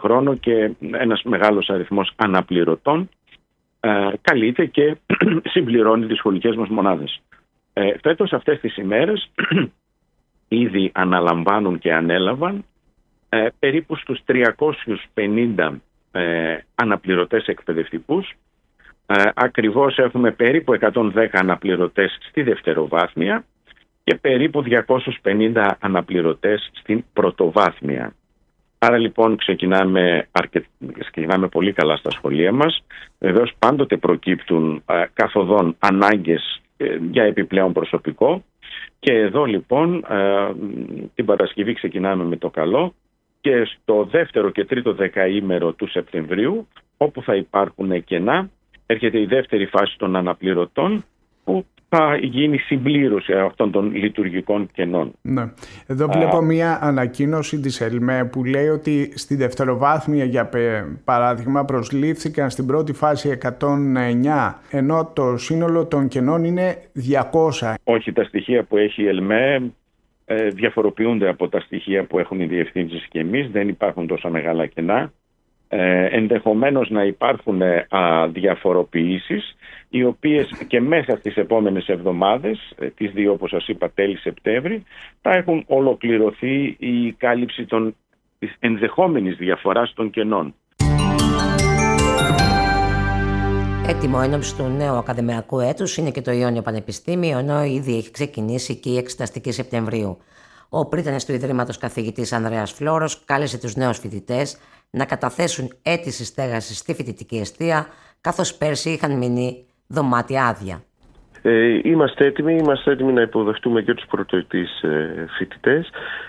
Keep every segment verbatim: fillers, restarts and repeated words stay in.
χρόνο και ένας μεγάλος αριθμός αναπληρωτών ε, καλείται και συμπληρώνει τις σχολικές μας μονάδες. Ε, φέτος αυτές τις ημέρες ήδη αναλαμβάνουν και ανέλαβαν ε, περίπου στους τριακόσιους πενήντα ε, αναπληρωτές εκπαιδευτικούς. Ε, ακριβώς έχουμε περίπου εκατόν δέκα αναπληρωτές στη δευτεροβάθμια και περίπου διακόσιους πενήντα αναπληρωτές στην πρωτοβάθμια. Άρα λοιπόν ξεκινάμε, αρκε... ξεκινάμε πολύ καλά στα σχολεία μας. Βεβαίως πάντοτε προκύπτουν ε, καθοδόν ανάγκες ε, για επιπλέον προσωπικό και εδώ λοιπόν ε, την Παρασκευή ξεκινάμε με το καλό και στο δεύτερο και τρίτο δεκαήμερο του Σεπτεμβρίου, όπου θα υπάρχουν κενά, έρχεται η δεύτερη φάση των αναπληρωτών που θα γίνει συμπλήρωση αυτών των λειτουργικών κενών. Ναι. Εδώ βλέπω Α... μια ανακοίνωση της ΕΛΜΕ που λέει ότι στη δευτεροβάθμια, για παράδειγμα, προσλήφθηκαν στην πρώτη φάση εκατόν εννιά, ενώ το σύνολο των κενών είναι διακόσια. Όχι, τα στοιχεία που έχει η ΕΛΜΕ ε, διαφοροποιούνται από τα στοιχεία που έχουν οι διευθύνσεις και εμείς. Δεν υπάρχουν τόσα μεγάλα κενά. Ε, ενδεχομένως να υπάρχουν α, διαφοροποιήσεις, οι οποίες και μέσα στις επόμενες εβδομάδες, ε, τις δύο όπως σας είπα τέλη Σεπτέμβρη, θα έχουν ολοκληρωθεί η κάλυψη των, της ενδεχόμενης διαφοράς των κενών. Έτοιμο ένωψη του νέου ακαδημαϊκού έτους είναι και το Ιόνιο Πανεπιστήμιο, ενώ ήδη έχει ξεκινήσει και η Εξεταστική Σεπτεμβρίου. Ο πρίτανης του Ιδρύματος καθηγητής Ανδρέας Φλόρος κάλεσε τους νέους φοιτητές να καταθέσουν αίτηση στέγασης στη φοιτητική εστία, καθώς πέρσι είχαν μείνει δωμάτια άδεια. Ε, είμαστε έτοιμοι, είμαστε έτοιμοι να υποδεχτούμε και τους πρωτοετής ε, φοιτητές.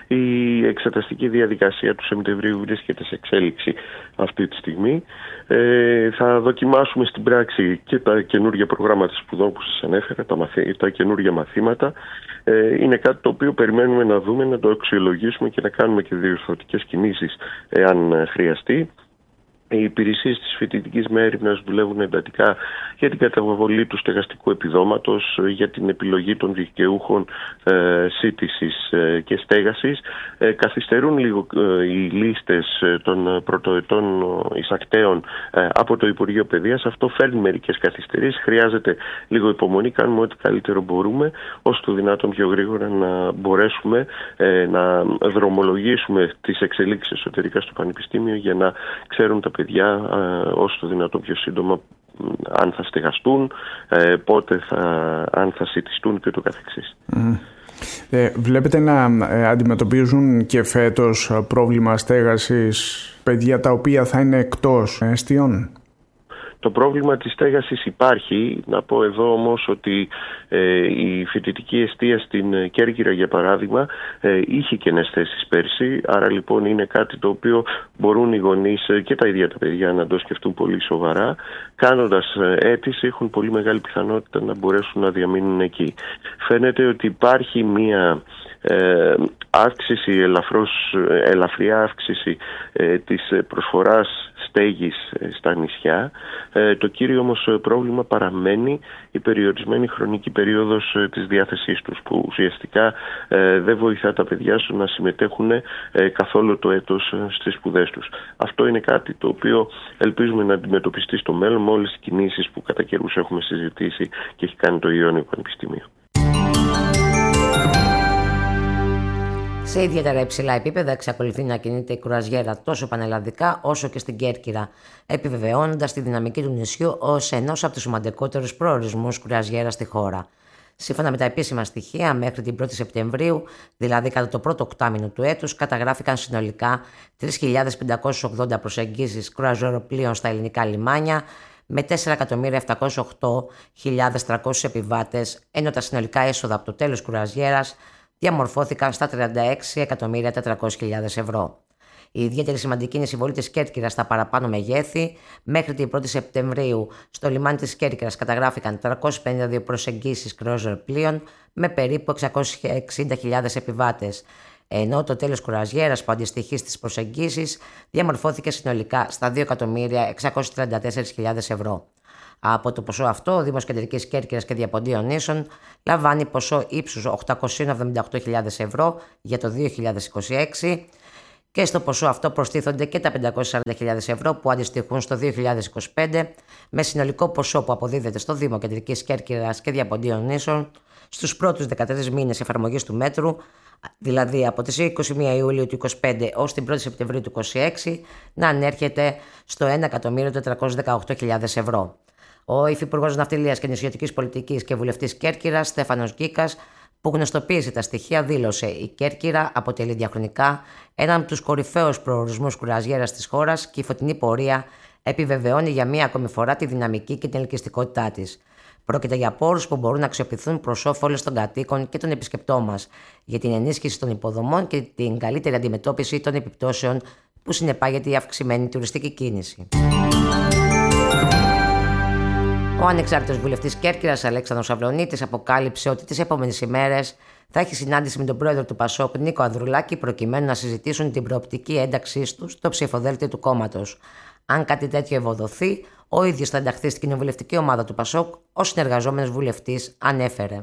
Η εξεταστική διαδικασία του Σεπτεμβρίου βρίσκεται σε εξέλιξη αυτή τη στιγμή. Ε, θα δοκιμάσουμε στην πράξη και τα καινούργια προγράμματα σπουδών που σας ανέφερα, τα, μαθή, τα καινούργια μαθήματα. Ε, είναι κάτι το οποίο περιμένουμε να δούμε, να το αξιολογήσουμε και να κάνουμε και διορθωτικές κινήσεις εάν χρειαστεί. Οι υπηρεσίες της φοιτητικής μέριμνας δουλεύουν εντατικά για την καταβολή του στεγαστικού επιδόματος, για την επιλογή των δικαιούχων ε, σύντησης ε, και στέγασης. Ε, καθυστερούν λίγο ε, οι λίστες των πρωτοετών εισακτέων ε, από το Υπουργείο Παιδείας. Αυτό φέρνει μερικές καθυστερήσεις. Χρειάζεται λίγο υπομονή. Κάνουμε ό,τι καλύτερο μπορούμε, όσο το δυνατόν πιο γρήγορα να μπορέσουμε ε, να δρομολογήσουμε τις εξελίξεις εσωτερικά στο Πανεπιστήμιο για να ξέρουν τα παιδιά όσο το δυνατόν πιο σύντομα αν θα στεγαστούν, πότε θα, αν θα σιτιστούν και το καθεξής. Mm. Ε, βλέπετε να ε, αντιμετωπίζουν και φέτος πρόβλημα στέγασης παιδιά τα οποία θα είναι εκτός εστιών? Το πρόβλημα της στέγασης υπάρχει. Να πω εδώ όμως ότι ε, η φοιτητική εστία στην Κέρκυρα, για παράδειγμα, ε, είχε κενές θέσεις πέρσι. Άρα λοιπόν είναι κάτι το οποίο μπορούν οι γονείς και τα ίδια τα παιδιά να το σκεφτούν πολύ σοβαρά. Κάνοντας αίτηση έχουν πολύ μεγάλη πιθανότητα να μπορέσουν να διαμείνουν εκεί. Φαίνεται ότι υπάρχει μία ε, αύξηση, ελαφρώς, ελαφριά αύξηση ε, της προσφοράς στέγης στα νησιά. Ε, το κύριο όμως πρόβλημα παραμένει η περιορισμένη χρονική περίοδος της διάθεσής τους, που ουσιαστικά ε, δεν βοηθά τα παιδιά σου να συμμετέχουν ε, καθόλου το έτος στις σπουδές τους. Αυτό είναι κάτι το οποίο ελπίζουμε να αντιμετωπιστεί στο μέλλον με όλες τις κινήσεις που κατά καιρούς έχουμε συζητήσει και έχει κάνει το Ιόνιο Πανεπιστήμιο. Σε ιδιαίτερα υψηλά επίπεδα εξακολουθεί να κινείται η κρουαζιέρα τόσο πανελλαδικά όσο και στην Κέρκυρα, επιβεβαιώνοντας τη δυναμική του νησιού ως ενός από τους σημαντικότερους προορισμούς κρουαζιέρα στη χώρα. Σύμφωνα με τα επίσημα στοιχεία, μέχρι την πρώτη Σεπτεμβρίου, δηλαδή κατά το πρώτο οκτάμηνο του έτους, καταγράφηκαν συνολικά τρεις χιλιάδες πεντακόσιες ογδόντα προσεγγίσεις κρουαζιεροπλοίων στα ελληνικά λιμάνια, με τέσσερα εκατομμύρια επτακόσιες οκτώ χιλιάδες τριακόσιους επιβάτες, ενώ τα συνολικά έσοδα από το τέλος κρουαζιέρας διαμορφώθηκαν στα τριάντα έξι εκατομμύρια τετρακόσιες χιλιάδες ευρώ. Η ιδιαίτερη σημαντική είναι η συμβολή της Κέρκυρας στα παραπάνω μεγέθη. Μέχρι την πρώτη Σεπτεμβρίου στο λιμάνι της Κέρκυρας καταγράφηκαν τριακόσιες πενήντα δύο προσεγγίσεις κρουαζιεροπλοίων με περίπου εξακόσιες εξήντα χιλιάδες επιβάτες, ενώ το τέλος κρουαζιέρας που αντιστοιχεί στις προσεγγίσεις διαμορφώθηκε συνολικά στα δύο εκατομμύρια εξακόσιες τριάντα τέσσερις χιλιάδες ευρώ. Από το ποσό αυτό, ο Δήμος Κεντρικής Κέρκυρας και Διαποντίων Νήσων λαμβάνει ποσό ύψους οκτακόσιες εβδομήντα οκτώ χιλιάδες ευρώ για το δύο χιλιάδες είκοσι έξι Και στο ποσό αυτό προστίθονται και τα πεντακόσιες σαράντα χιλιάδες ευρώ που αντιστοιχούν στο δύο χιλιάδες είκοσι πέντε, με συνολικό ποσό που αποδίδεται στο Δήμο Κεντρικής Κέρκυρας και Διαποντίων Νήσων στους πρώτους δεκατρείς μήνες εφαρμογής του μέτρου, δηλαδή από τις είκοσι μία Ιουλίου του είκοσι πέντε ως την πρώτη Σεπτεμβρίου του είκοσι έξι, να ανέρχεται στο ένα εκατομμύριο τετρακόσιες δεκαοκτώ χιλιάδες ευρώ. Ο Υφυπουργός Ναυτιλίας και Νησιωτικής Πολιτικής και Βουλευτής Κέρκυρας, Στέφανος Γκίκας, που γνωστοποίησε τα στοιχεία, δήλωσε: «Η Κέρκυρα αποτελεί διαχρονικά έναν από τους κορυφαίους προορισμούς κουραζιέρας της χώρας και η φωτεινή πορεία επιβεβαιώνει για μία ακόμη φορά τη δυναμική και την ελκυστικότητά της. Πρόκειται για πόρους που μπορούν να αξιοποιηθούν προς όφελος των κατοίκων και των επισκεπτών μας, για την ενίσχυση των υποδομών και την καλύτερη αντιμετώπιση των επιπτώσεων που συνεπάγεται η αυξημένη τουριστική κίνηση». Ο ανεξάρτητος βουλευτής Κέρκυρας, Αλέξανδρος Αυλωνίτης, αποκάλυψε ότι τις επόμενες ημέρες θα έχει συνάντηση με τον πρόεδρο του Πασόκ, Νίκο Ανδρουλάκη, προκειμένου να συζητήσουν την προοπτική ένταξή του στο ψηφοδέλτιο του κόμματος. Αν κάτι τέτοιο ευοδοθεί, ο ίδιος θα ενταχθεί στην κοινοβουλευτική ομάδα του Πασόκ ως συνεργαζόμενος βουλευτής, ανέφερε.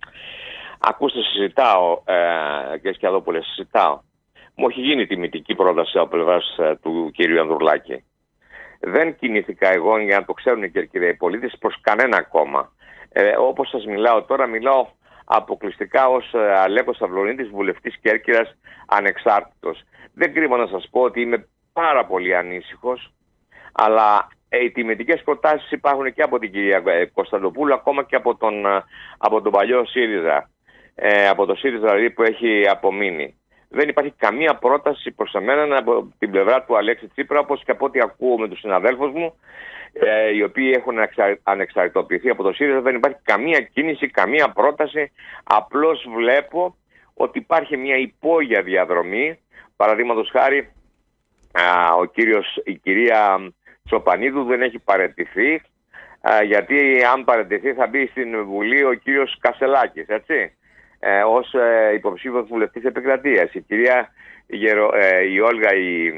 Ακούστε, συζητάω, ε, κύριε Σκιαδόπουλε, συζητάω. Μου έχει γίνει τιμητική πρόταση από πλευράς ε, του κυρίου Ανδρουλάκη. Δεν κινήθηκα εγώ, για να το ξέρουν οι Κερκυραίοι πολίτες, προς κανένα κόμμα. Ε, όπως σας μιλάω τώρα, μιλάω αποκλειστικά ως ε, Αλέκος Αυλωνίτης, βουλευτής Κέρκυρας, ανεξάρτητος. Δεν κρύβω να σας πω ότι είμαι πάρα πολύ ανήσυχος, αλλά ε, οι τιμητικές προτάσεις υπάρχουν και από την κυρία Κωνσταντοπούλου, ακόμα και από τον, από τον παλιό ΣΥΡΙΖΑ, ε, από το ΣΥΡΙΖΑ δηλαδή που έχει απομείνει. Δεν υπάρχει καμία πρόταση προς εμένα από την πλευρά του Αλέξη Τσίπρα, όπως και από ό,τι ακούω με τους συναδέλφους μου, ε, οι οποίοι έχουν ανεξαρτητοποιηθεί από το ΣΥΡΙΖΑ. Δεν υπάρχει καμία κίνηση, καμία πρόταση. Απλώς βλέπω ότι υπάρχει μια υπόγεια διαδρομή. Παραδείγματος χάρη, α, ο κύριος, η κυρία Τσοπανίδου δεν έχει παραιτηθεί, α, γιατί αν παραιτηθεί θα μπει στην Βουλή ο κύριος Κασελάκης, έτσι. Ε, ως ε, υποψήφιος βουλευτής επικρατείας. Η κυρία Γερο, ε, η Όλγα η,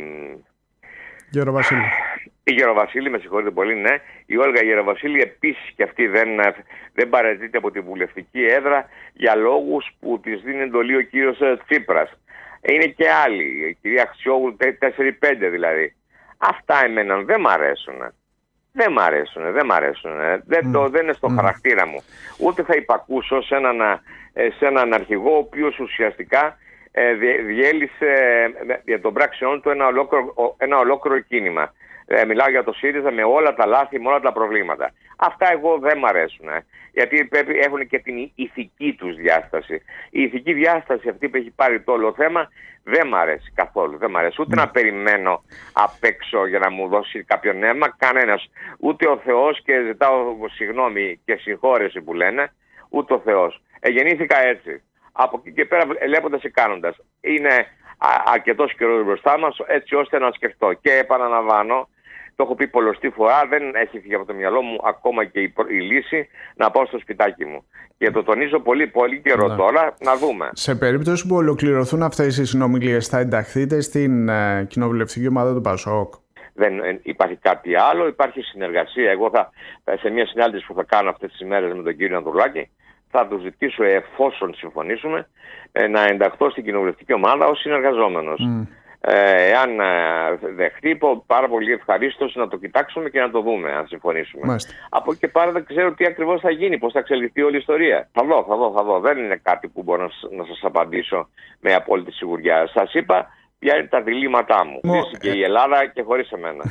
Γεροβασίλη. η Γεροβασίλη, με συγχωρείτε πολύ, ναι. Η Όλγα Γεροβασίλη επίσης και αυτή δεν, δεν παραιτείται από τη βουλευτική έδρα για λόγους που της δίνει εντολή ο κύριος Τσίπρας. Είναι και άλλοι, η κυρία Αξιόγλου, τέσσερα πέντε δηλαδή. Αυτά εμένα δεν μ' αρέσουν. Δεν μ' αρέσουν, δεν μ' αρέσουν. Δεν, το, δεν είναι στο mm. χαρακτήρα μου. Ούτε θα υπακούσω σε έναν, σε έναν αρχηγό ο οποίος ουσιαστικά ε, διέλυσε ε, για τον πράξεών του ένα ολόκληρο, ένα ολόκληρο κίνημα. Ε, μιλάω για το ΣΥΡΙΖΑ με όλα τα λάθη, με όλα τα προβλήματα. Αυτά εγώ δεν μ' αρέσουν. Ε, γιατί πρέπει, έχουν και την ηθική τους διάσταση. Η ηθική διάσταση αυτή που έχει πάρει το όλο θέμα δεν μ' αρέσει καθόλου. Δεν μ' αρέσει ούτε mm. να περιμένω απ' έξω για να μου δώσει κάποιο νεύμα, κανένας. Ούτε ο Θεός, και ζητάω συγγνώμη και συγχώρεση που λένε, ούτε ο Θεός. Ε, γεννήθηκα έτσι. Από εκεί και πέρα, βλέποντας ή κάνοντας. Είναι αρκετός καιρός μπροστά μας, έτσι ώστε να σκεφτώ. Και επαναλαμβάνω, το έχω πει πολλωστή φορά, δεν έχει φύγει από το μυαλό μου ακόμα και η, η λύση να πάω στο σπιτάκι μου. Και το τονίζω πολύ, πολύ καιρό ναι. τώρα, να δούμε. Σε περίπτωση που ολοκληρωθούν αυτές οι συνομιλίες, θα ενταχθείτε στην ε, κοινοβουλευτική ομάδα του Πασόκ? Δεν ε, υπάρχει κάτι άλλο, υπάρχει συνεργασία. Εγώ θα, σε μια συνάντηση που θα κάνω αυτές τις ημέρες με τον κύριο Ανδρουλάκη, θα του ζητήσω, εφόσον συμφωνήσουμε, ε, να ενταχθώ στην κοινοβουλευτική ομάδα ως συνεργαζόμενος. Mm. Ε, εάν ε, δεχτεί, πάρα πολύ ευχαρίστως να το κοιτάξουμε και να το δούμε, αν συμφωνήσουμε. Μάλιστα. Από εκεί και πέρα δεν ξέρω τι ακριβώς θα γίνει, πώς θα εξελιχθεί όλη η ιστορία. Θα δω, θα δω, θα δω. Δεν είναι κάτι που μπορώ να, να σας απαντήσω με απόλυτη σιγουριά. Σας είπα ποια είναι τα διλήμματά μου. Μο... Ζήσει και η Ελλάδα και χωρίς εμένα.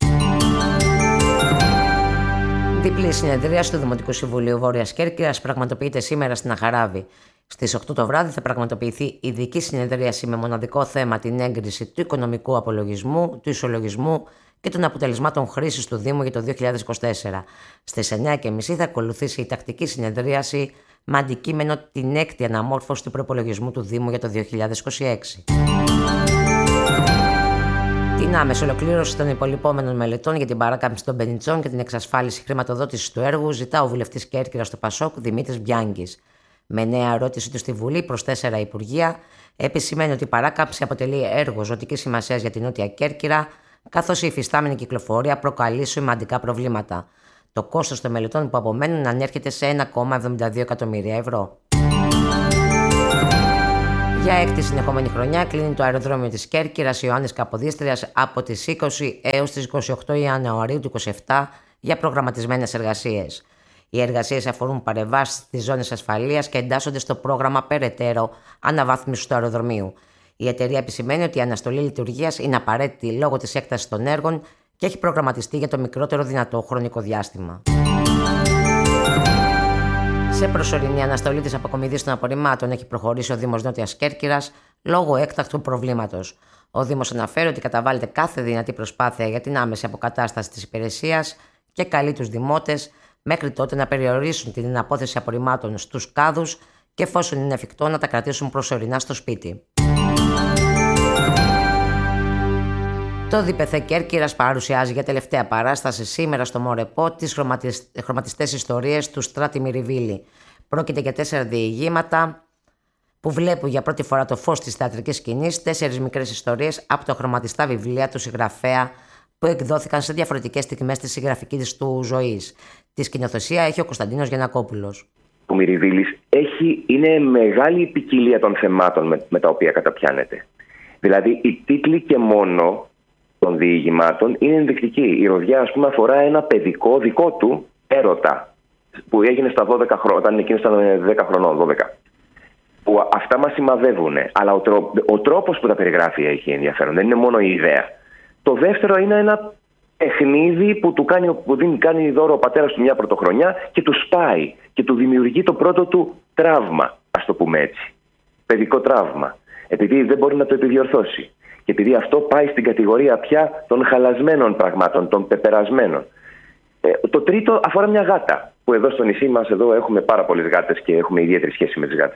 Διπλή συνεδρίαση του Δημοτικού Συμβουλίου Βόρειας Κέρκυρας πραγματοποιείται σήμερα στην Αχαράβη. Στις οκτώ το βράδυ θα πραγματοποιηθεί ειδική συνεδρίαση με μοναδικό θέμα την έγκριση του οικονομικού απολογισμού, του ισολογισμού και των αποτελεσμάτων χρήσης του Δήμου για το δύο χιλιάδες είκοσι τέσσερα. Στις εννιά και μισή θα ακολουθήσει η τακτική συνεδρίαση με αντικείμενο την έκτη αναμόρφωση του προπολογισμού του Δήμου για το δύο χιλιάδες είκοσι έξι. Την άμεση ολοκλήρωση των υπολοιπόμενων μελετών για την παράκαμψη των Μπενιτσών και την εξασφάλιση χρηματοδότησης του έργου ζητά ο βουλευτής Κέρκυρας του Πασόκ Δημήτρης Μπιάνγκης. Με νέα ερώτηση του στη Βουλή προς τέσσερα υπουργεία, επισημαίνει ότι η παράκαμψη αποτελεί έργο ζωτικής σημασίας για την Νότια Κέρκυρα, καθώς η υφιστάμενη κυκλοφορία προκαλεί σημαντικά προβλήματα. Το κόστος των μελετών που απομένουν ανέρχεται σε ένα κόμμα εβδομήντα δύο εκατομμύρια ευρώ. Για έκτη συνεχόμενη χρονιά κλείνει το αεροδρόμιο της Κέρκυρας Ιωάννης Καποδίστριας από τις είκοσι έως τις είκοσι οκτώ Ιανουαρίου του είκοσι επτά για προγραμματισμένες εργασίες. Οι εργασίες αφορούν παρεμβάσεις στις ζώνες ασφαλείας και εντάσσονται στο πρόγραμμα περαιτέρω αναβάθμισης του αεροδρομίου. Η εταιρεία επισημαίνει ότι η αναστολή λειτουργίας είναι απαραίτητη λόγω της έκτασης των έργων και έχει προγραμματιστεί για το μικρότερο δυνατό χρονικό διάστημα. Σε προσωρινή αναστολή της αποκομιδής των απορριμμάτων έχει προχωρήσει ο Δήμος Νότιας Κέρκυρας λόγω έκτακτου προβλήματος. Ο Δήμος αναφέρει ότι καταβάλλεται κάθε δυνατή προσπάθεια για την άμεση αποκατάσταση της υπηρεσίας και καλεί τους δημότες μέχρι τότε να περιορίσουν την απόθεση απορριμμάτων στους κάδους και εφόσον είναι εφικτό να τα κρατήσουν προσωρινά στο σπίτι. Το ΔΠΘ Κέρκυρας παρουσιάζει για τελευταία παράσταση σήμερα στο Μορεπό τις χρωματιστές ιστορίες του Στράτη Μυριβίλη. Πρόκειται για τέσσερα διηγήματα που βλέπουν για πρώτη φορά το φως της θεατρικής σκηνής, τέσσερις μικρές ιστορίες από τα χρωματιστά βιβλία του συγγραφέα που εκδόθηκαν σε διαφορετικές στιγμές της συγγραφικής του ζωής. Τη σκηνοθεσία έχει ο Κωνσταντίνος Γιαννακόπουλος. Ο Μυριβίλης έχει, είναι μεγάλη ποικιλία των θεμάτων με, με τα οποία καταπιάνεται. Δηλαδή, οι τίτλοι και μόνο των διηγημάτων είναι ενδεικτικοί. Η Ροδιά, ας πούμε, αφορά ένα παιδικό δικό του έρωτα που έγινε στα δώδεκα χρόνια, όταν εκείνος ήταν δέκα χρονών, δώδεκα. Που αυτά μας σημαδεύουν. Αλλά ο, τρό, ο τρόπος που τα περιγράφει έχει ενδιαφέρον. Δεν είναι μόνο η ιδέα. Το δεύτερο είναι ένα παιχνίδι που του κάνει, που δίνει, κάνει δώρο ο πατέρας του μια πρωτοχρονιά και του σπάει και του δημιουργεί το πρώτο του τραύμα, ας το πούμε έτσι. Παιδικό τραύμα. Επειδή δεν μπορεί να το επιδιορθώσει. Και επειδή αυτό πάει στην κατηγορία πια των χαλασμένων πραγμάτων, των πεπερασμένων. Ε, το τρίτο αφορά μια γάτα. Που εδώ στο νησί μας εδώ έχουμε πάρα πολλές γάτες και έχουμε ιδιαίτερη σχέση με τις γάτες.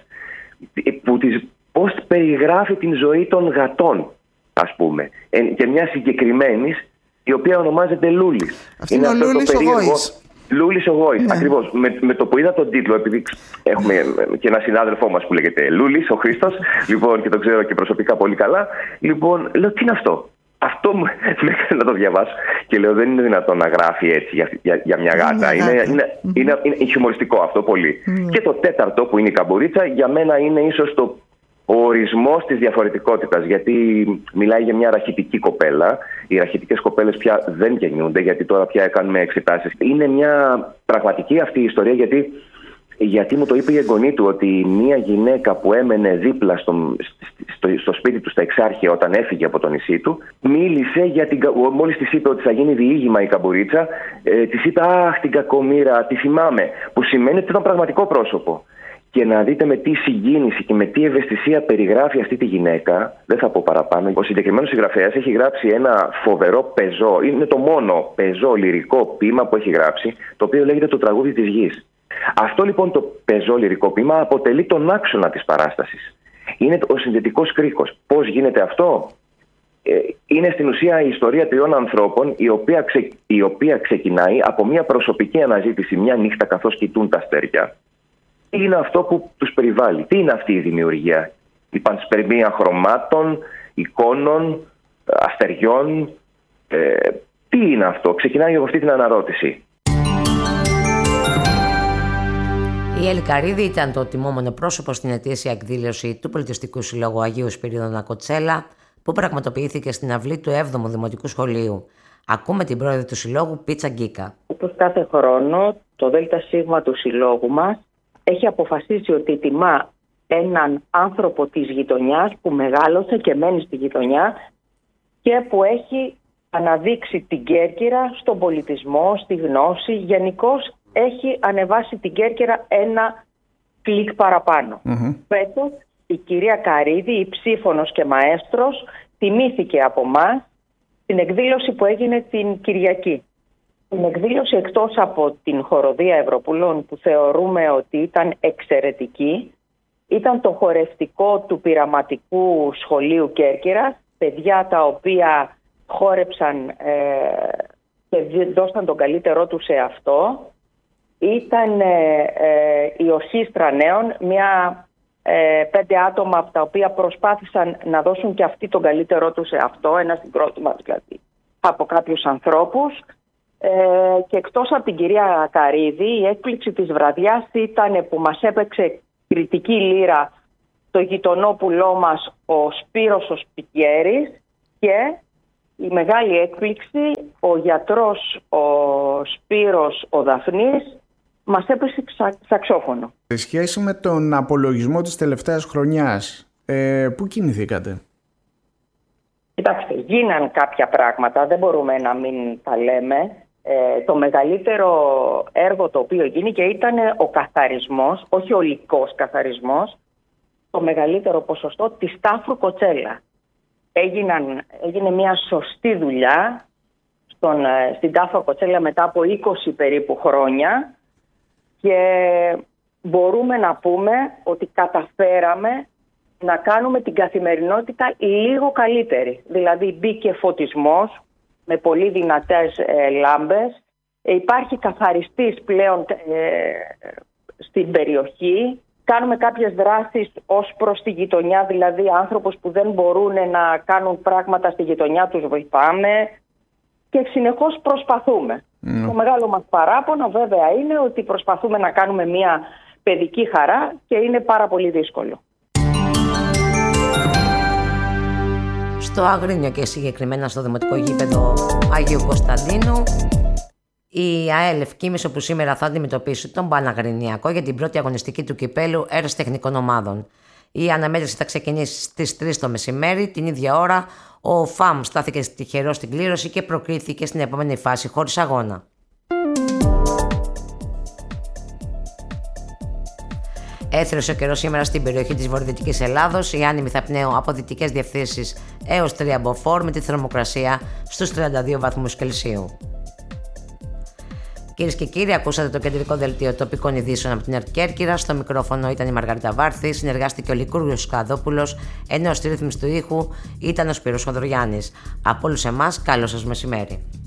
Που τις, πώς περιγράφει την ζωή των γατών, ας πούμε. Ε, και μια συγκεκριμένη, η οποία ονομάζεται Λούλης. Αυτή είναι, είναι ο Λούλης ο Γόης. Λούλης ο Γόης, ναι. Ακριβώς. Με, με το που είδα τον τίτλο, επειδή έχουμε και ένα συνάδελφό μας που λέγεται Λούλης, ο Χρήστος, λοιπόν, και το ξέρω και προσωπικά πολύ καλά, λοιπόν, λέω τι είναι αυτό. Αυτό με έκανε να το διαβάσω και λέω δεν είναι δυνατόν να γράφει έτσι για, για, για μια γάτα. Είναι, είναι, είναι, είναι, είναι χιουμοριστικό αυτό πολύ. Mm. Και το τέταρτο που είναι η καμπουρίτσα για μένα είναι ίσως το ο ορισμός της διαφορετικότητας, γιατί μιλάει για μια ραχιτική κοπέλα. Οι ραχιτικές κοπέλες πια δεν γεννιούνται, γιατί τώρα πια κάνουμε εξετάσεις. Είναι μια πραγματική αυτή η ιστορία, γιατί, γιατί μου το είπε η εγγονή του, ότι μια γυναίκα που έμενε δίπλα στο, στο, στο σπίτι του στα Εξάρχεια όταν έφυγε από το νησί του, μίλησε για την. Μόλις της είπε ότι θα γίνει διήγημα η καμπουρίτσα, ε, της είπε «Αχ, την κακομοίρα, τη θυμάμαι», που σημαίνει ότι ήταν πραγματικό πρόσωπο. Και να δείτε με τι συγκίνηση και με τι ευαισθησία περιγράφει αυτή τη γυναίκα, δεν θα πω παραπάνω. Ο συγκεκριμένος συγγραφέας έχει γράψει ένα φοβερό πεζό, είναι το μόνο πεζό λυρικό ποίημα που έχει γράψει, το οποίο λέγεται «Το τραγούδι της γης». Αυτό λοιπόν το πεζό λυρικό ποίημα αποτελεί τον άξονα της παράστασης. Είναι ο συνδετικός κρίκος. Πώς γίνεται αυτό? Είναι στην ουσία η ιστορία τριών ανθρώπων, η οποία, ξε... η οποία ξεκινάει από μια προσωπική αναζήτηση μια νύχτα καθώς κοιτούν τα αστέρια. Τι είναι αυτό που τους περιβάλλει, τι είναι αυτή η δημιουργία, η πανσπερμία χρωμάτων, εικόνων, αστεριών, ε, τι είναι αυτό, ξεκινάει από αυτή την αναρώτηση. Η Έλλη Καρύδη ήταν το τιμόμενο πρόσωπο στην ετήσια εκδήλωση του Πολιτιστικού Συλλόγου Αγίου Σπυρίδωνα Κοτσέλα, που πραγματοποιήθηκε στην αυλή του έβδομου Δημοτικού Σχολείου. Ακούμε την πρόεδρο του Συλλόγου, Πίτσα Γκίκα. Όπως κάθε χρόνο, το ΔΣ του Συλλόγου μας έχει αποφασίσει ότι τιμά έναν άνθρωπο της γειτονιάς που μεγάλωσε και μένει στη γειτονιά και που έχει αναδείξει την Κέρκυρα στον πολιτισμό, στη γνώση. Γενικώς έχει ανεβάσει την Κέρκυρα ένα κλικ παραπάνω. Mm-hmm. Φέτος η κυρία Καρύδη, η ψήφωνος και μαέστρος, τιμήθηκε από μας στην εκδήλωση που έγινε την Κυριακή. Την εκδήλωση, εκτός από την χοροδία Ευρωπουλών που θεωρούμε ότι ήταν εξαιρετική, ήταν το χορευτικό του πειραματικού σχολείου Κέρκυρας, παιδιά τα οποία χόρεψαν ε, και δώσαν τον καλύτερό τους σε αυτό. Ήταν ε, ε, η Ορχήστρα Νέων, μια, ε, πέντε άτομα από τα οποία προσπάθησαν να δώσουν και αυτοί τον καλύτερό τους σε αυτό, ένα συγκρότημα δηλαδή από κάποιους ανθρώπους. Ε, και εκτός από την κυρία Καρύδη, η έκπληξη της βραδιάς ήταν που μας έπαιξε κριτική λύρα το γειτονόπουλό μας ο Σπύρος ο Σπικέρης και η μεγάλη έκπληξη, ο γιατρός ο Σπύρος ο Δαφνής μας έπεσε σαξόφωνο. Σε σχέση με τον απολογισμό της τελευταίας χρονιάς, ε, πού κινηθήκατε? Κοιτάξτε, γίναν κάποια πράγματα, δεν μπορούμε να μην τα λέμε. Ε, το μεγαλύτερο έργο το οποίο γίνηκε ήταν ο καθαρισμός, όχι ο ολικός καθαρισμός, το μεγαλύτερο ποσοστό της Τάφρου Κοτσέλα. Έγιναν, έγινε μια σωστή δουλειά στον, στην Τάφρου Κοτσέλα μετά από είκοσι περίπου χρόνια και μπορούμε να πούμε ότι καταφέραμε να κάνουμε την καθημερινότητα λίγο καλύτερη. Δηλαδή μπήκε φωτισμός με πολύ δυνατές ε, λάμπες. Ε, υπάρχει καθαριστής πλέον ε, στην περιοχή. Κάνουμε κάποιες δράσεις ως προς τη γειτονιά, δηλαδή άνθρωποι που δεν μπορούν να κάνουν πράγματα στη γειτονιά τους βοηθάμε και συνεχώς προσπαθούμε. Mm. Το μεγάλο μας παράπονο βέβαια είναι ότι προσπαθούμε να κάνουμε μια παιδική χαρά και είναι πάρα πολύ δύσκολο. Στο Αγρίνιο και συγκεκριμένα στο Δημοτικό Γήπεδο Αγίου Κωνσταντίνου, η ΑΕΛ Ευκήμισο που σήμερα θα αντιμετωπίσει τον Παναγρινιακό για την πρώτη αγωνιστική του κυπέλου ερασιτεχνικών ομάδων. Η αναμέτρηση θα ξεκινήσει στις τρεις το μεσημέρι. Την ίδια ώρα ο ΦΑΜ στάθηκε τυχερό στην κλήρωση και προκρίθηκε στην επόμενη φάση χωρίς αγώνα. Έθρεσε ο καιρός σήμερα στην περιοχή της βορειοδυτικής Ελλάδος. Οι άνεμοι θα πνέουν από δυτικές διευθύνσεις έως τρία μποφόρ με τη θερμοκρασία στους τριάντα δύο βαθμούς Κελσίου. Κυρίες και κύριοι, ακούσατε το κεντρικό δελτίο τοπικών ειδήσεων από την ΕΡΤ Κέρκυρα. Στο μικρόφωνο ήταν η Μαργαρίτα Βάρθη, συνεργάστηκε ο Λικούργος Σκαδόπουλος, ενώ στη ρύθμιση του ήχου ήταν ο Σπύρος Χονδρογιάννης. Από όλους εμάς, καλό σας μεσημέρι.